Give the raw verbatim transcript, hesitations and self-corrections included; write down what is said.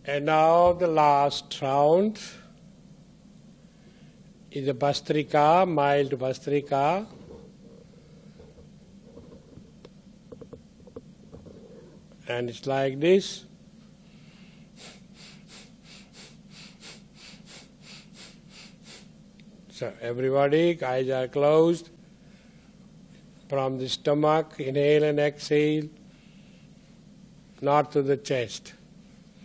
And now the last round is a Bhastrika, mild Bhastrika. And it's like this. So everybody, eyes are closed. From the stomach, inhale and exhale, not to the chest.